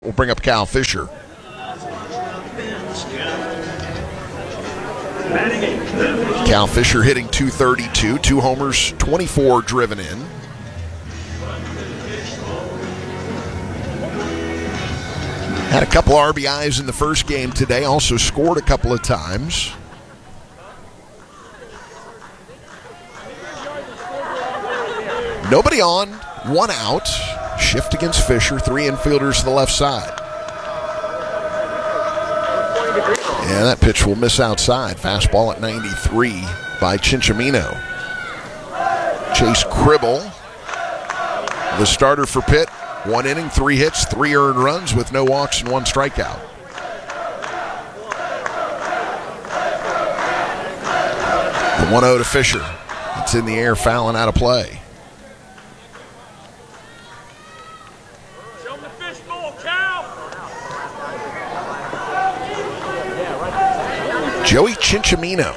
We'll bring up Cal Fisher. Cal Fisher hitting .232, 2 homers, 24 driven in. Had a couple RBIs in the first game today, also scored a couple of times. Nobody on, 1 out. Shift against Fisher, 3 infielders to the left side. And that pitch will miss outside. Fastball at 93 by Cinciamino. Chase Cribble, the starter for Pitt. 1 inning, 3 hits, 3 earned runs with no walks and 1 strikeout. The 1-0 to Fisher. It's in the air, fouling out of play. Joey Cinciamino,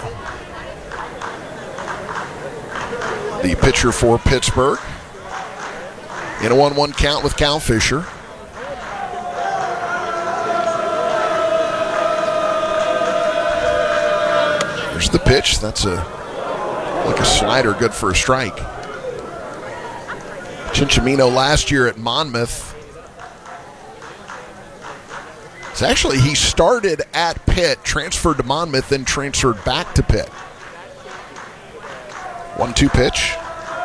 the pitcher for Pittsburgh, in a 1-1 count with Cal Fisher. There's the pitch. That's like a slider, good for a strike. Cinciamino last year at Monmouth. Actually, he started at Pitt, transferred to Monmouth, then transferred back to Pitt. 1-2 pitch.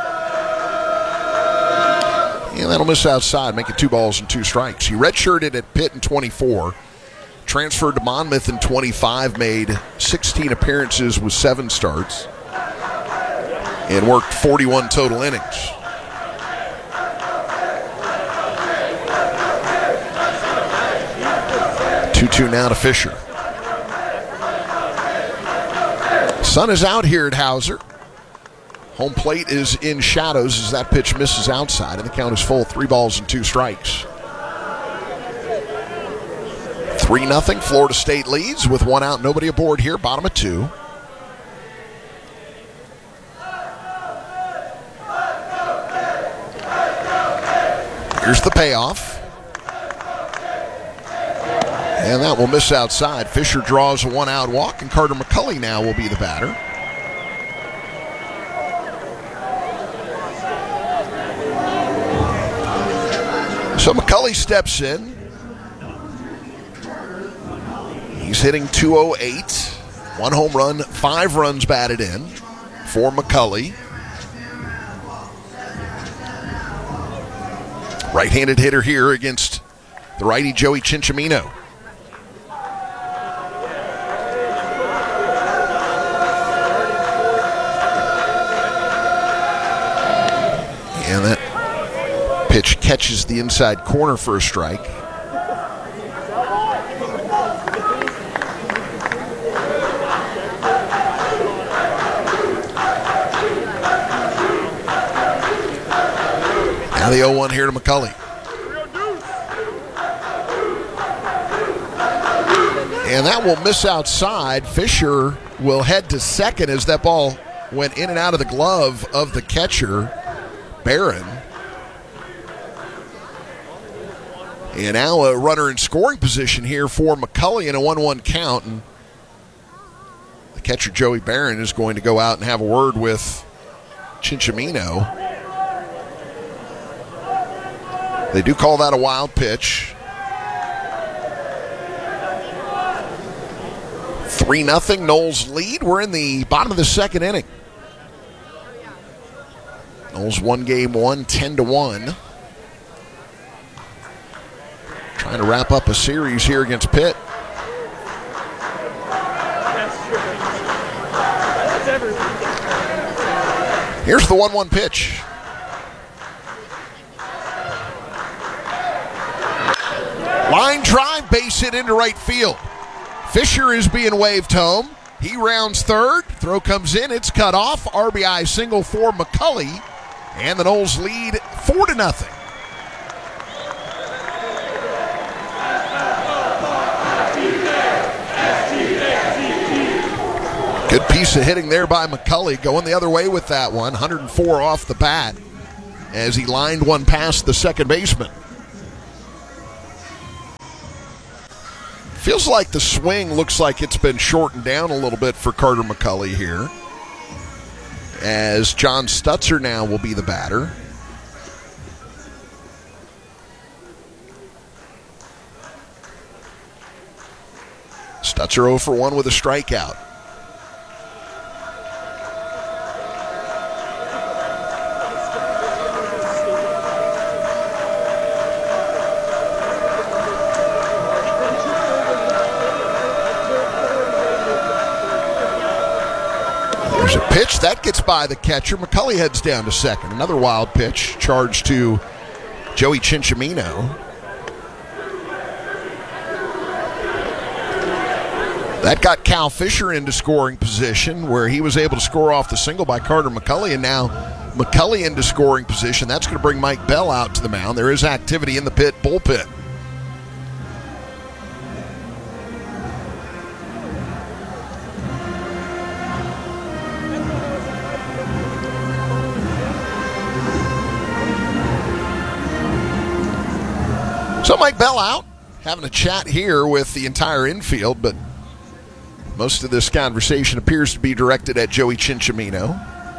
And that'll miss outside, make it 2 balls and 2 strikes. He redshirted at Pitt in 24, transferred to Monmouth in 25, made 16 appearances with 7 starts, and worked 41 total innings. 2-2 now to Fisher. Sun is out here at Hauser. Home plate is in shadows as that pitch misses outside, and the count is full. 3 balls and 2 strikes. 3-0. Florida State leads with 1 out, nobody aboard here. Bottom of 2. Here's the payoff. And that will miss outside. Fisher draws a 1-out walk, and Carter McCulley now will be the batter. So McCulley steps in. He's hitting .208. 1 home run, 5 runs batted in for McCulley. Right-handed hitter here against the righty Joey Cinciamino. And that pitch catches the inside corner for a strike. Now the 0-1 here to McCulley. And that will miss outside. Fisher will head to second as that ball went in and out of the glove of the catcher, Barron. And now a runner in scoring position here for McCulley in a 1-1 count. And the catcher, Joey Barron, is going to go out and have a word with Cinciamino. They do call that a wild pitch. 3-0, Noles lead. We're in the bottom of the second inning. Noles won game 1, 10-1. Trying to wrap up a series here against Pitt. Here's the 1-1 pitch. Line drive, base hit into right field. Fisher is being waved home. He rounds third. Throw comes in. It's cut off. RBI single for McCulley. And the Noles lead 4-0. Good piece of hitting there by McCulley, going the other way with that one. 104 off the bat as he lined one past the second baseman. Feels like the swing looks like it's been shortened down a little bit for Carter McCulley here, as John Stutzer now will be the batter. Stutzer 0 for 1 with a strikeout. There's a pitch that gets by the catcher. McCulley heads down to second. Another wild pitch charged to Joey Cinciamino. That got Cal Fisher into scoring position, where he was able to score off the single by Carter McCulley, and now McCulley into scoring position. That's going to bring Mike Bell out to the mound. There is activity in the pit bullpen. So Mike Bell out, having a chat here with the entire infield, but most of this conversation appears to be directed at Joey Cinciamino.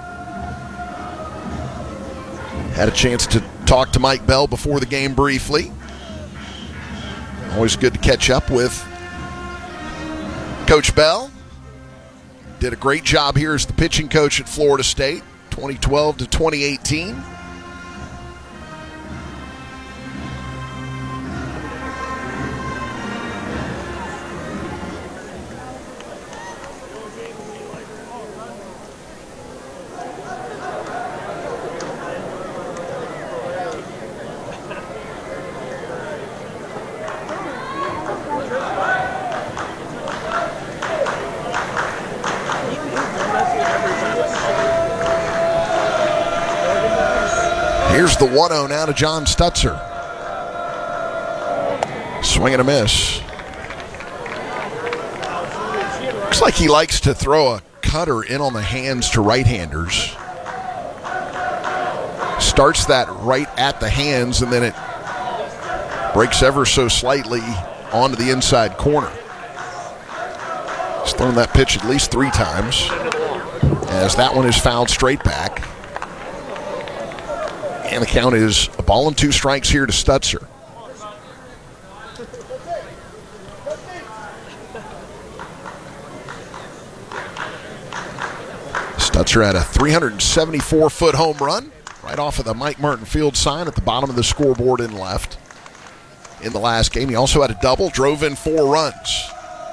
Had a chance to talk to Mike Bell before the game briefly. Always good to catch up with Coach Bell. Did a great job here as the pitching coach at Florida State, 2012 to 2018. Here's the 1-0 now to John Stutzer. Swing and a miss. Looks like he likes to throw a cutter in on the hands to right-handers. Starts that right at the hands, and then it breaks ever so slightly onto the inside corner. He's thrown that pitch at least 3 times, as that one is fouled straight back. And the count is 1-2 strikes here to Stutzer. Stutzer had a 374-foot home run right off of the Mike Martin Field sign at the bottom of the scoreboard in left in the last game. He also had a double, drove in 4 runs.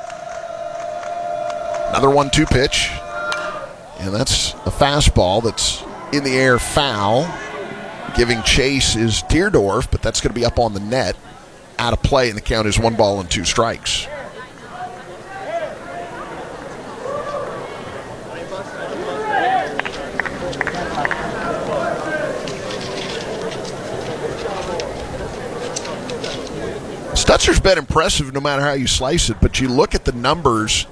Another 1-2 pitch, and that's a fastball that's in the air, foul. Giving chase is Deerdorf, but that's going to be up on the net, out of play, and the count is 1-2 strikes. Stutzer's been impressive no matter how you slice it, but you look at the numbers.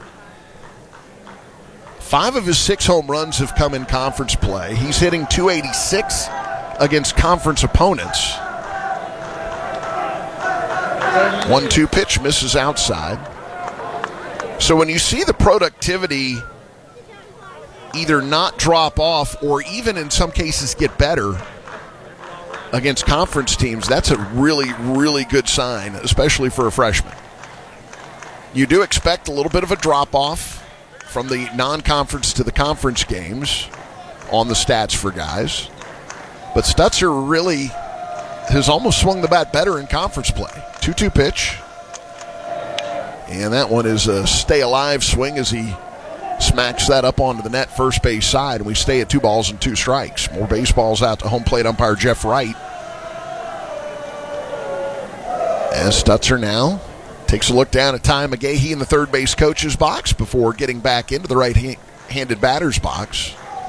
5 of his 6 home runs have come in conference play. He's hitting .286 against conference opponents. 1-2 pitch misses outside. So when you see the productivity either not drop off or even in some cases get better against conference teams, that's a really, really good sign, especially for a freshman. You do expect a little bit of a drop-off from the non-conference to the conference games on the stats for guys. But Stutzer really has almost swung the bat better in conference play. 2-2 pitch. And that one is a stay-alive swing as he smacks that up onto the net first base side, and we stay at 2-2 strikes. More baseballs out to home plate umpire Jeff Wright. As Stutzer now takes a look down at Ty McGahee in the third base coach's box before getting back into the right-handed batter's box.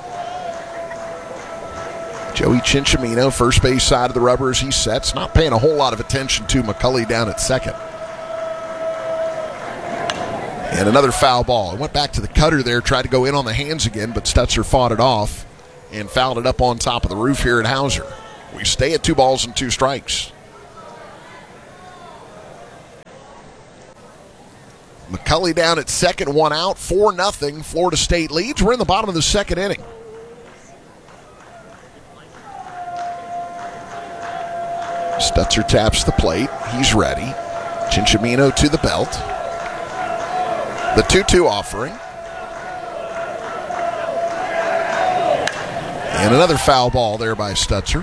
Joey Cinciamino, first base side of the rubber as he sets, not paying a whole lot of attention to McCulley down at second. And another foul ball. It went back to the cutter there, tried to go in on the hands again, but Stutzer fought it off and fouled it up on top of the roof here at Hauser. We stay at 2-2 strikes. McCully down at second, one out, 4-0. Florida State leads. We're in the bottom of the second inning. Stutzer taps the plate. He's ready. Cinciamino to the belt. The 2-2 offering. And another foul ball there by Stutzer.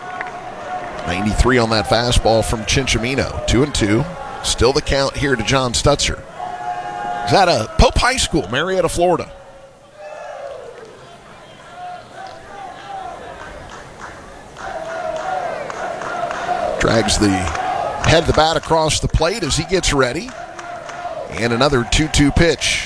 93 on that fastball from Cinciamino. 2-2. Still the count here to John Stutzer. He's at Pope High School, Marietta, Florida. Drags the head of the bat across the plate as he gets ready. And another 2-2 pitch.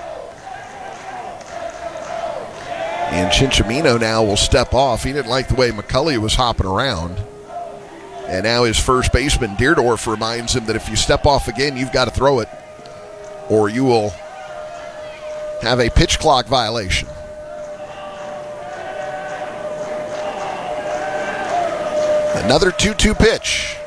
And Cinciamino now will step off. He didn't like the way McCully was hopping around. And now his first baseman, Deerdorf, reminds him that if you step off again, you've got to throw it, or you will have a pitch clock violation. Another 2-2 pitch.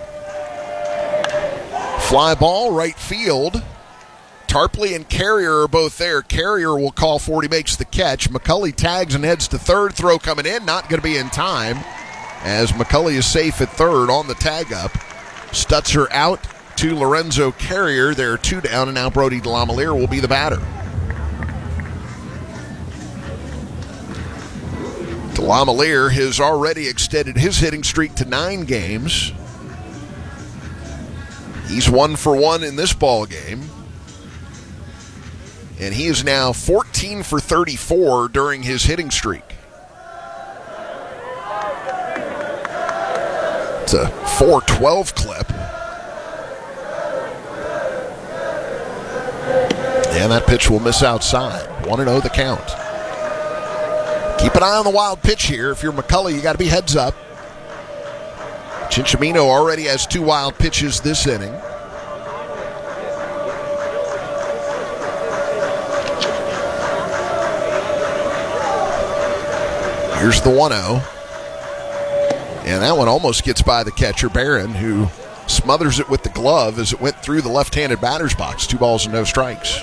Fly ball, right field. Tarpley and Carrier are both there. Carrier will call for it. He makes the catch. McCully tags and heads to third. Throw coming in. Not going to be in time, as McCully is safe at third on the tag up. Stutzer out to Lorenzo Carrier. There are 2 down, and now Brody DeLamielleure will be the batter. DeLamielleure has already extended his hitting streak to 9 games. He's 1 for 1 in this ball game. And he is now 14 for 34 during his hitting streak. It's a 4-12 clip. And that pitch will miss outside. 1-0 the count. Keep an eye on the wild pitch here. If you're McCully, you got to be heads up. Cinciamino already has 2 wild pitches this inning. Here's the 1-0. And that one almost gets by the catcher, Barron, who smothers it with the glove as it went through the left-handed batter's box. 2 balls and no strikes.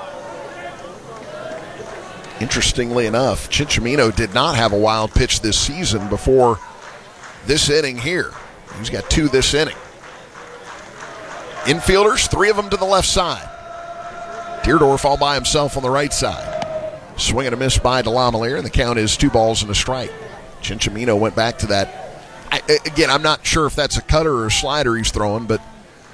Interestingly enough, Cinciamino did not have a wild pitch this season before this inning here. He's got 2 this inning. Infielders, 3 of them to the left side. Deerdorf all by himself on the right side. Swing and a miss by DeLamielleure, and the count is 2 balls and a strike. Cinciamino went back to that. Again, I'm not sure if that's a cutter or a slider he's throwing, but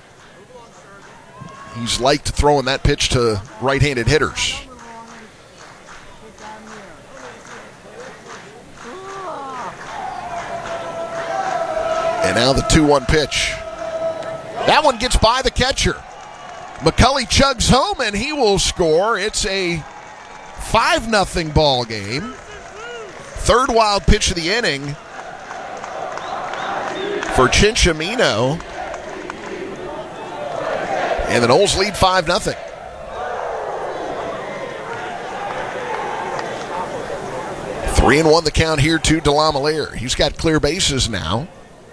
he's liked throwing that pitch to right-handed hitters. And now the 2-1 pitch. That one gets by the catcher. McCully chugs home, and he will score. It's a 5-0 ball game. 3rd wild pitch of the inning for Cinciamino. And the Noles lead 5-0. Three and 1 the count here to DeLamielleure. He's got clear bases now.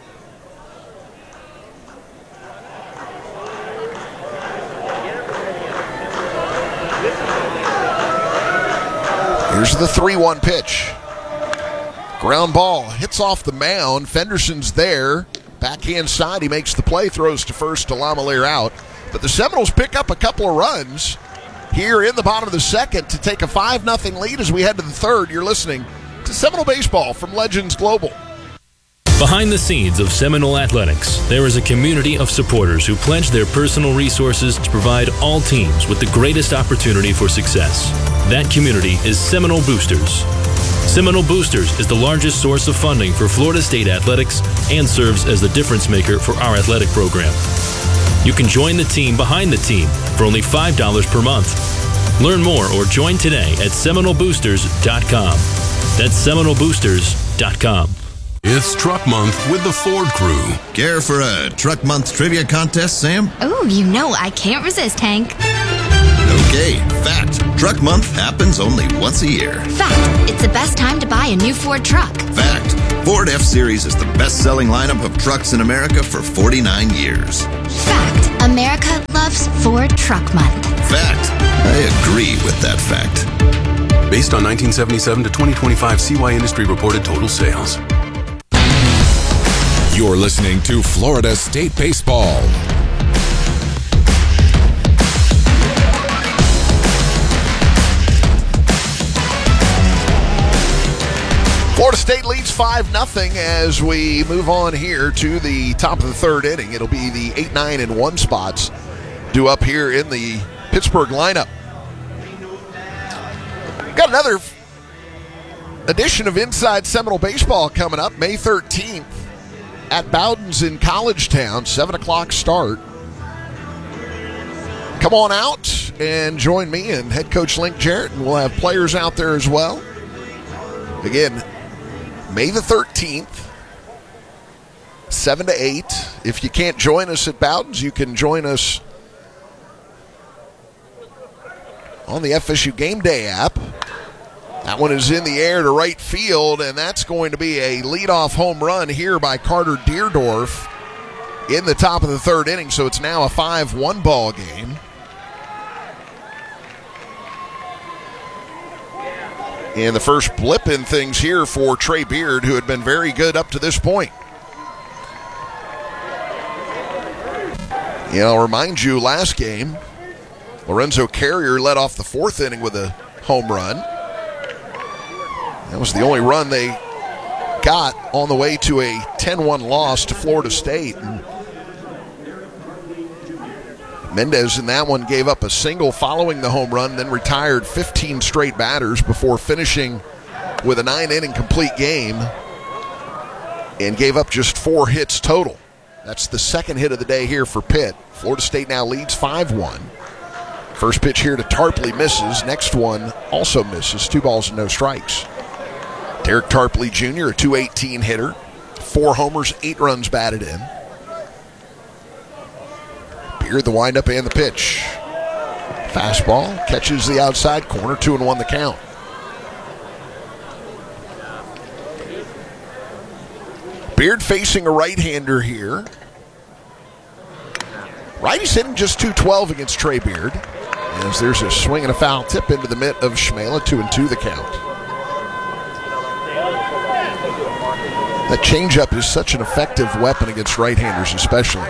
Here's the 3-1 pitch. Ground ball hits off the mound. Fenderson's there. Backhand side, he makes the play, throws to first, DeLamielleure out. But the Seminoles pick up a couple of runs here in the bottom of the second to take a 5-0 lead as we head to the third. You're listening to Seminole Baseball from Legends Global. Behind the scenes of Seminole Athletics, there is a community of supporters who pledge their personal resources to provide all teams with the greatest opportunity for success. That community is Seminole Boosters. Seminole Boosters is the largest source of funding for Florida State athletics and serves as the difference maker for our athletic program. You can join the team behind the team for only $5 per month. Learn more or join today at SeminoleBoosters.com. That's SeminoleBoosters.com. It's Truck Month with the Ford Crew. Care for a Truck Month trivia contest, Sam? Oh, you know I can't resist, Hank. Okay, fact. Truck Month happens only once a year. Fact. It's the best time to buy a new Ford truck. Fact. Ford F-Series is the best-selling lineup of trucks in America for 49 years. Fact. America loves Ford Truck Month. fact, I agree with that fact. Based on 1977 to 2025 CY Industry reported total sales. You're listening to Florida State Baseball. Florida State leads 5-0 as we move on here to the top of the third inning. It'll be the 8, 9, and 1 spots due up here in the Pittsburgh lineup. Got another edition of Inside Seminole Baseball coming up May 13th at Bowden's in College Town, 7 o'clock start. Come on out and join me and head coach Link Jarrett, and we'll have players out there as well. Again, May the 13th, 7 to 8. If you can't join us at Bowden's, you can join us on the FSU Game Day app. That one is in the air to right field, and that's going to be a leadoff home run here by Carter Deerdorf in the top of the third inning, so it's now a 5-1 ball game. And the first blip in things here for Trey Beard, who had been very good up to this point. I'll remind you, last game, Lorenzo Carrier led off the fourth inning with a home run. That was the only run they got on the way to a 10-1 loss to Florida State. And Mendez in that one gave up a single following the home run, then retired 15 straight batters before finishing with a 9-inning complete game and gave up just 4 hits total. That's the second hit of the day here for Pitt. Florida State now leads 5-1. First pitch here to Tarpley misses. Next one also misses. 2 balls and no strikes. Derek Tarpley Jr., a .218 hitter. 4 homers, 8 runs batted in. Beard, the windup and the pitch. Fastball, catches the outside corner, 2-1 the count. Beard facing a right-hander here. Righty's hitting just .212 against Trey Beard. As there's a swing and a foul tip into the mitt of Schmela, 2-2 the count. That changeup is such an effective weapon against right-handers especially.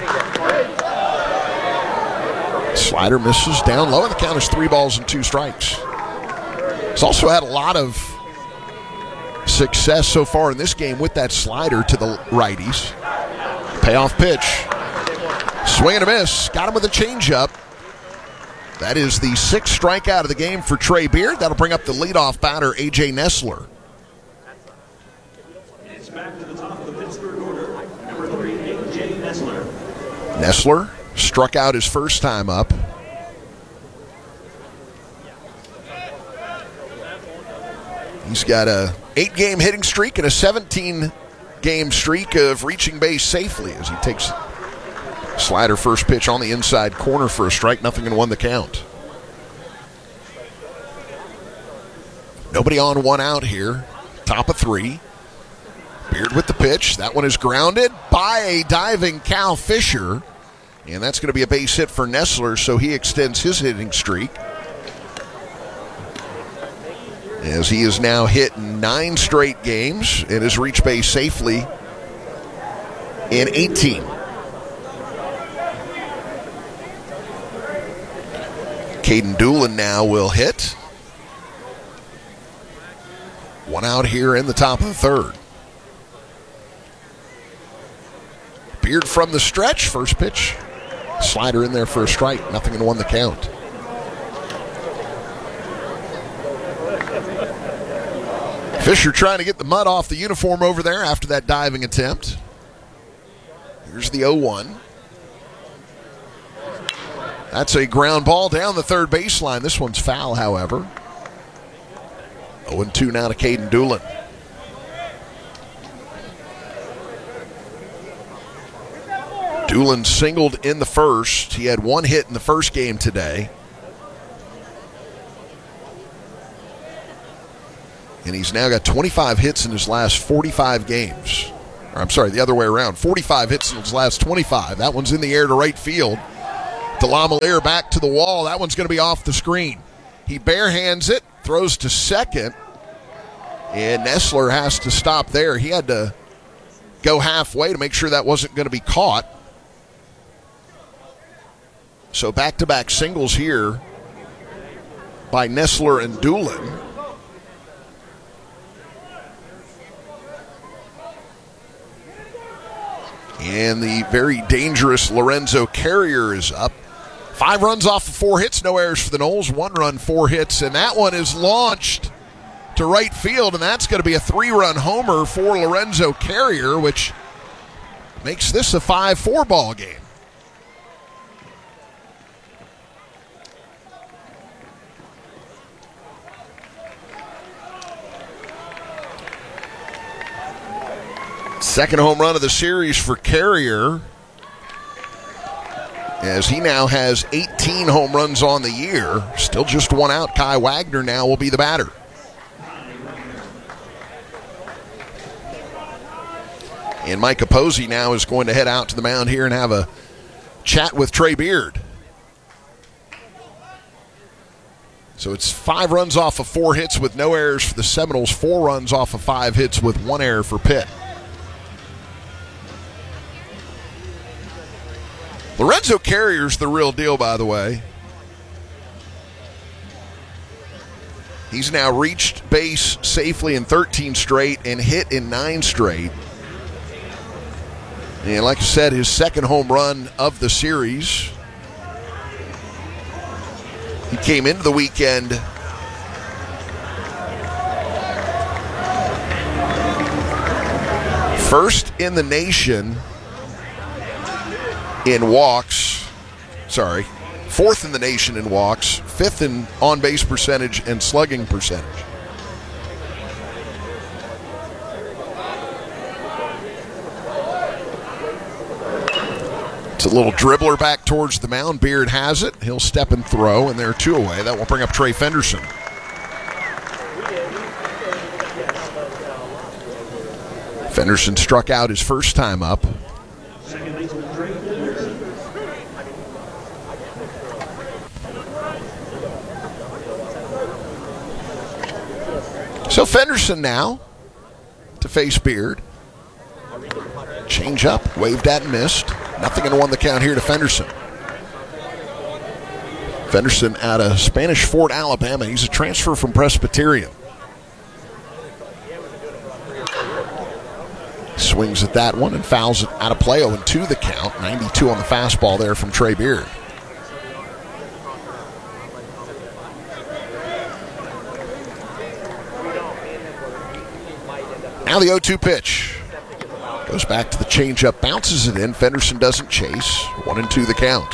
Slider misses down low, and the count is 3 balls and 2 strikes. He's also had a lot of success so far in this game with that slider to the righties. Payoff pitch. Swing and a miss. Got him with a changeup. That is the 6th strikeout of the game for Trey Beard. That'll bring up the leadoff batter, A.J. Nessler. It's back to the top of the Pittsburgh order. Number 3, A.J. Nessler. Nessler struck out his first time up. He's got a 8-game hitting streak and a 17-game streak of reaching base safely as he takes slider first pitch on the inside corner for a strike, 0-1 the count. Nobody on, 1 out here. Top of 3. Beard with the pitch. That one is grounded by a diving Cal Fisher. And that's going to be a base hit for Nessler, so he extends his hitting streak. As he has now hit 9 straight games and has reached base safely in 18. Caden Doolin now will hit. 1 out here in the top of the third. Beard from the stretch. First pitch. Slider in there for a strike. 0-1 the count. Fisher trying to get the mud off the uniform over there after that diving attempt. Here's the 0-1. That's a ground ball down the third baseline. This one's foul, however. 0-2 now to Caden Doolin. Doolin singled in the first. He had 1 hit in the first game today. And he's now got 25 hits in his last 45 games. Or I'm sorry, the other way around. 45 hits in his last 25. That one's in the air to right field. DeLamielleure back to the wall. That one's going to be off the screen. He barehands it, throws to second, and Nessler has to stop there. He had to go halfway to make sure that wasn't going to be caught. So back-to-back singles here by Nessler and Doolin. And the very dangerous Lorenzo Carrier is up. 5 runs off of 4 hits, no errors for the Noles. 1 run, 4 hits, and that one is launched to right field, and that's going to be a 3-run homer for Lorenzo Carrier, which makes this a 5-4 ball game. Second home run of the series for Carrier, as he now has 18 home runs on the year. Still just 1 out. Kai Wagner now will be the batter. And Micah Posey now is going to head out to the mound here and have a chat with Trey Beard. So it's 5 runs off of 4 hits with no errors for the Seminoles, 4 runs off of 5 hits with 1 error for Pitt. Lorenzo Carrier's the real deal, by the way. He's now reached base safely in 13 straight and hit in 9 straight. And like I said, his second home run of the series. He came into the weekend first in the nation in walks, 4th in the nation in walks, 5th in on-base percentage and slugging percentage. It's a little dribbler back towards the mound. Beard has it. He'll step and throw, and they're 2 away. That will bring up Trey Fenderson. Fenderson struck out his first time up. So Fenderson now to face Beard. Change up, waved at and missed. Nothing in 1 the count here to Fenderson. Fenderson out of Spanish Fort, Alabama. He's a transfer from Presbyterian. Swings at that one and fouls it out of play. 0-2 the count. 92 on the fastball there from Trey Beard. Now the 0-2 pitch. Goes back to the changeup, bounces it in. Fenderson doesn't chase. 1-2 the count.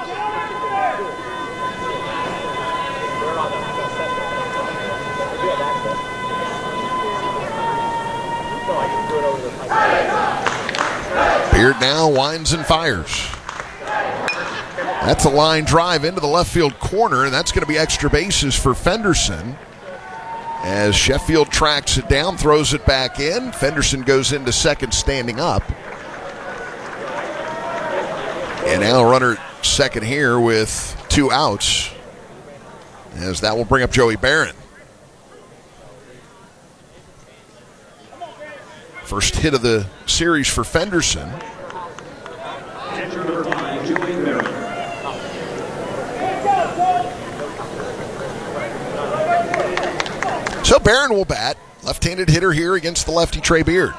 Beard now winds and fires. That's a line drive into the left field corner, and that's going to be extra bases for Fenderson. As Sheffield tracks it down, throws it back in. Fenderson goes into second standing up. And now runner second here with 2 outs, as that will bring up Joey Barron. First hit of the series for Fenderson. Catcher number 5, Joey Barron. So Barron will bat. Left-handed hitter here against the lefty Trey Beard.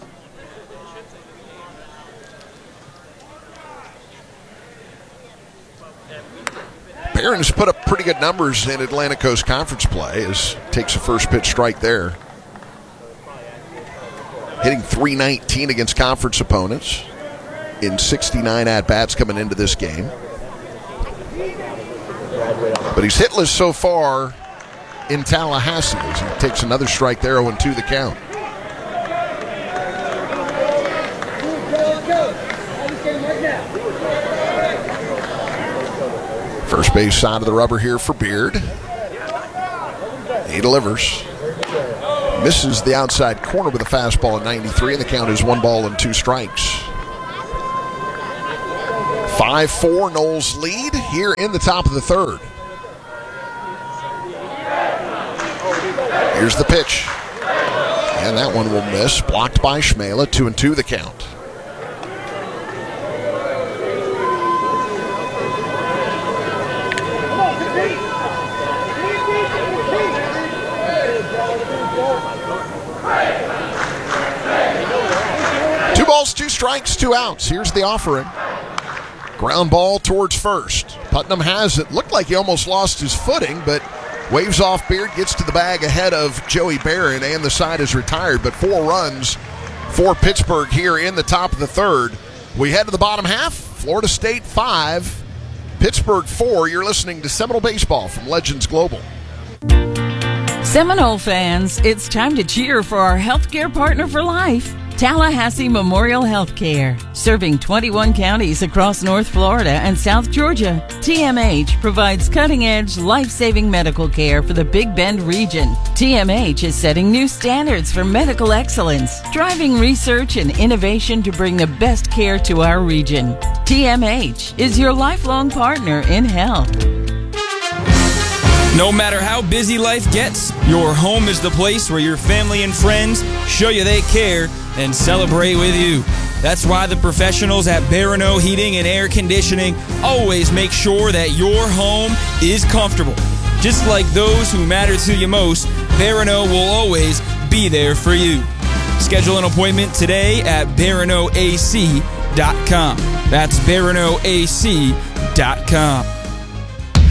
Barron has put up pretty good numbers in Atlantic Coast Conference play, as takes a first pitch strike there. Hitting .319 against conference opponents in 69 at-bats coming into this game. But he's hitless so far in Tallahassee as he takes another strike there. 0-2 the count. First base side of the rubber here for Beard. He delivers. Misses the outside corner with a fastball at 93, and the count is 1 ball and 2 strikes. 5-4 Noles lead here in the top of the third. Here's the pitch. And that one will miss. Blocked by Schmela. 2-2 the count. Two balls, 2 strikes, 2 outs. Here's the offering. Ground ball towards first. Putnam has it. Looked like he almost lost his footing, but waves off Beard, gets to the bag ahead of Joey Barron, and the side is retired. But 4 runs for Pittsburgh here in the top of the third. We head to the bottom half. Florida State 5, Pittsburgh 4. You're listening to Seminole Baseball from Legends Global. Seminole fans, it's time to cheer for our healthcare partner for life, Tallahassee Memorial Healthcare. Serving 21 counties across North Florida and South Georgia, TMH provides cutting-edge, life-saving medical care for the Big Bend region. TMH is setting new standards for medical excellence, driving research and innovation to bring the best care to our region. TMH is your lifelong partner in health. No matter how busy life gets, your home is the place where your family and friends show you they care and celebrate with you. That's why the professionals at Barano Heating and Air Conditioning always make sure that your home is comfortable. Just like those who matter to you most, Barano will always be there for you. Schedule an appointment today at BaranoAC.com. That's BaranoAC.com.